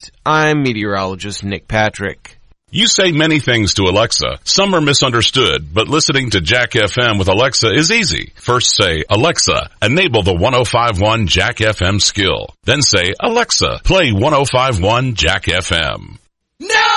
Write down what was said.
State. I'm meteorologist Nick Patrick. You say many things to Alexa. Some are misunderstood, but listening to Jack FM with Alexa is easy. First say, Alexa, enable the 105.1 Jack FM skill. Then say, Alexa, play 105.1 Jack FM. No!